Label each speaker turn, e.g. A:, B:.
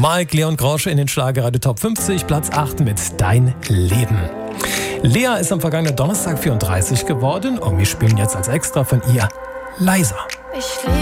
A: Mike Leon Grosch in den Schlagerradio Top 50, Platz 8 mit Dein Leben. Lea ist am vergangenen Donnerstag 34 geworden und wir spielen jetzt als Extra von ihr Leiser.
B: Ich